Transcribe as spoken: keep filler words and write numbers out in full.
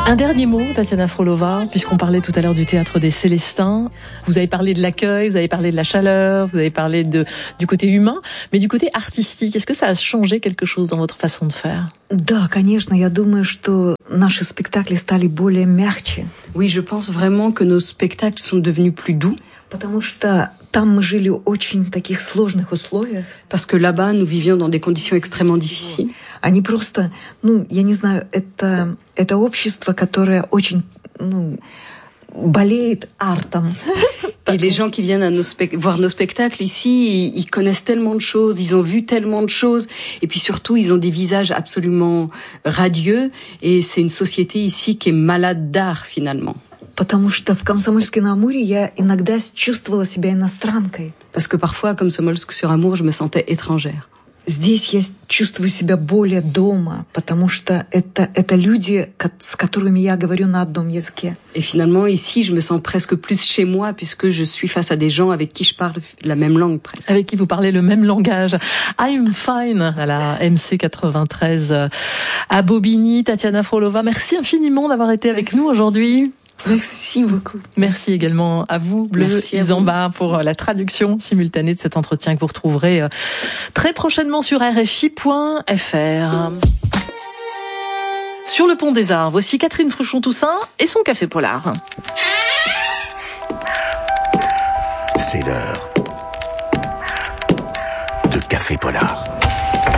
Un dernier mot, Tatiana Frolova, puisqu'on parlait tout à l'heure du théâtre des Célestins. Vous avez parlé de l'accueil, vous avez parlé de la chaleur, vous avez parlé de, du côté humain, mais du côté artistique, est-ce que ça a changé quelque chose dans votre façon de faire? Да, конечно, я думаю, что наши спектакли стали более мягче. Oui, je pense vraiment que nos spectacles sont devenus plus doux. Потому что там мы жили в очень таких сложных условиях. Parce que là-bas, nous vivions dans des conditions extrêmement difficiles. Они просто, ну, я не знаю, это, это общество, которое очень, ну, болеет артом. Et les gens qui viennent à nos spect- voir nos spectacles ici, ils, ils connaissent tellement de choses, ils ont vu tellement de choses, et puis surtout, ils ont des visages absolument radieux, et c'est une société ici qui est malade d'art, finalement. Потому что в Комсомольске-на-Амуре я иногда чувствовала себя иностранкой. Parce que parfois, comme Комсомольск-sur-Амур, je me sentais étrangère. Здесь я чувствую себя более дома, потому что это, это люди, с которыми я говорю на одном языке. Et finalement, ici, je me sens presque plus chez moi, puisque je suis face à des gens avec qui je parle la même langue, presque. Avec qui vous parlez le même langage. I'm fine, à la M C quatre-vingt-treize à Bobigny. Tatiana Frolova, merci infiniment d'avoir été avec Merci. nous aujourd'hui. Merci beaucoup. Merci également à vous, Bleu Isamba, pour la traduction simultanée de cet entretien que vous retrouverez très prochainement sur R F I point F R. Sur le pont des Arts, voici Catherine Fruchon-Toussaint et son café polar. C'est l'heure de Café Polar.